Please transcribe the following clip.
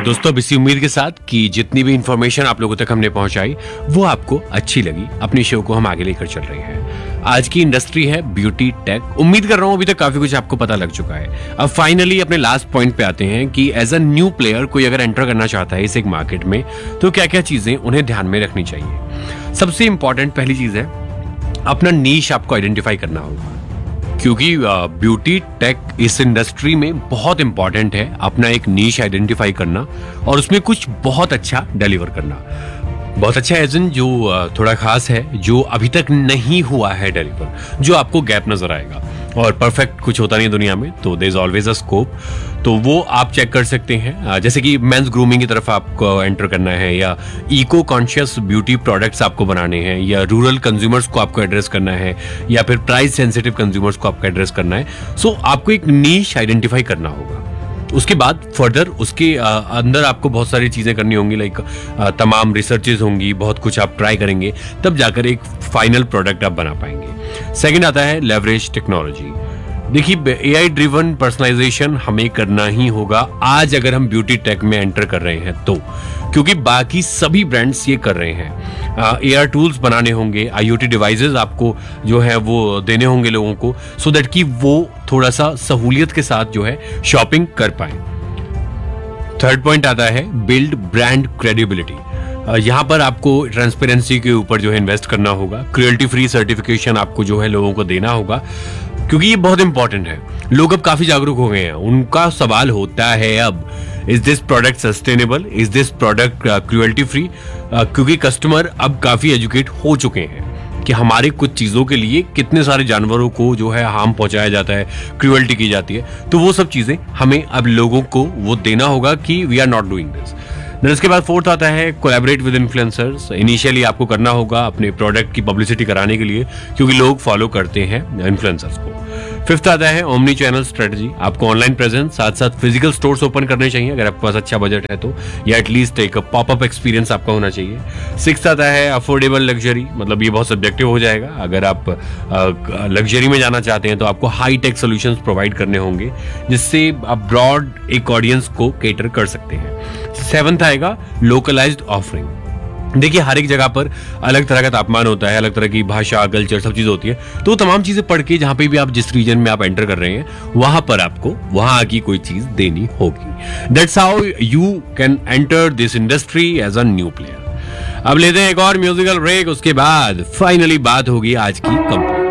और दोस्तों अब इसी उम्मीद के साथ कि जितनी भी इंफॉर्मेशन आप लोगों तक हमने पहुंचाई वो आपको अच्छी लगी, अपने शो को हम आगे लेकर चल रहे हैं। आज की इंडस्ट्री है ब्यूटी टेक। उम्मीद कर रहा हूं अभी तक काफी कुछ आपको पता लग चुका है। अब फाइनली अपने लास्ट पॉइंट पे आते हैं कि एज अ न्यू प्लेयर कोई अगर एंटर करना चाहता है इस एक मार्केट में तो क्या क्या चीजें उन्हें ध्यान में रखनी चाहिए। सबसे इंपॉर्टेंट पहली चीज है अपना नीश आपको आइडेंटिफाई करना होगा, क्योंकि ब्यूटी टेक इस इंडस्ट्री में बहुत इंपॉर्टेंट है अपना एक नीश आइडेंटिफाई करना और उसमें कुछ बहुत अच्छा डिलीवर करना। बहुत अच्छा एजेंट जो थोड़ा खास है, जो अभी तक नहीं हुआ है डिलीवर, जो आपको गैप नजर आएगा। और परफेक्ट कुछ होता नहीं दुनिया में, तो there is always a scope. तो वो आप चेक कर सकते हैं, जैसे कि मेंस ग्रूमिंग की तरफ आपको एंटर करना है, या इको कॉन्शियस ब्यूटी प्रोडक्ट्स आपको बनाने हैं, या रूरल कंज्यूमर्स को आपको एड्रेस करना है, या फिर प्राइस सेंसिटिव कंज्यूमर्स को आपको एड्रेस करना है। सो आपको एक नीश आइडेंटिफाई करना होगा। उसके बाद फर्दर उसके अंदर आपको बहुत सारी चीजें करनी होंगी, लाइक तमाम रिसर्चेस होंगी, बहुत कुछ आप ट्राई करेंगे, तब जाकर एक फाइनल प्रोडक्ट आप बना पाएंगे। सेकंड आता है लेवरेज टेक्नोलॉजी। देखिए एआई ड्रिवन पर्सनलाइजेशन हमें करना ही होगा आज अगर हम ब्यूटी टेक में एंटर कर रहे हैं तो, क्योंकि बाकी सभी ब्रांड्स ये कर रहे हैं। एआर टूल्स बनाने होंगे, आईओटी डिवाइसेस आपको जो है वो देने होंगे लोगों को, सो दैट कि वो थोड़ा सा सहूलियत के साथ जो है शॉपिंग कर पाए। थर्ड पॉइंट आता है बिल्ड ब्रांड क्रेडिबिलिटी। यहाँ पर आपको ट्रांसपेरेंसी के ऊपर जो है इन्वेस्ट करना होगा, क्रुएल्टी फ्री सर्टिफिकेशन आपको जो है लोगों को देना होगा, क्योंकि ये बहुत इंपॉर्टेंट है। लोग अब काफी जागरूक हो गए हैं। उनका सवाल होता है अब, is this product sustainable, is this product cruelty free, क्योंकि कस्टमर अब काफी एजुकेट हो चुके हैं कि हमारे कुछ चीजों के लिए कितने सारे जानवरों को जो है हार्म पहुंचाया जाता है, क्रुएल्टी की जाती है। तो वो सब चीजें हमें अब लोगों को वो देना होगा कि we are not doing this. इसके बाद फोर्थ आता है कोलैबोरेट विद इन्फ्लुएंसर्स। इनिशियली आपको करना होगा अपने प्रोडक्ट की पब्लिसिटी कराने के लिए, क्योंकि लोग फॉलो करते हैं इन्फ्लुएंसर्स को। फिफ्थ आता है ओमनी चैनल स्ट्रेटजी। आपको ऑनलाइन प्रेजेंस साथ साथ फिजिकल स्टोर्स ओपन करने चाहिए अगर आपके पास अच्छा बजट है तो, या एटलीस्ट एक पॉपअप एक्सपीरियंस आपका होना चाहिए। सिक्स्थ आता है अफोर्डेबल लग्जरी। मतलब ये बहुत सब्जेक्टिव हो जाएगा। अगर आप लग्जरी में जाना चाहते हैं तो आपको हाई टेक सोल्यूशंस प्रोवाइड करने होंगे, जिससे आप ब्रॉड एक ऑडियंस को केटर कर सकते हैं। सेवंथ आएगा लोकलाइज्ड ऑफरिंग। देखिए हर एक जगह पर अलग तरह का तापमान होता है, अलग तरह की भाषा, कल्चर, सब चीज होती है। तो तमाम चीजें पढ़ के जहां पे भी आप जिस रीजन में आप एंटर कर रहे हैं वहां पर आपको वहां की कोई चीज देनी होगी। That's how you can enter this industry as a new player. अब लेते हैं एक और म्यूजिकल ब्रेक, उसके बाद फाइनली बात होगी आज की कंपनी।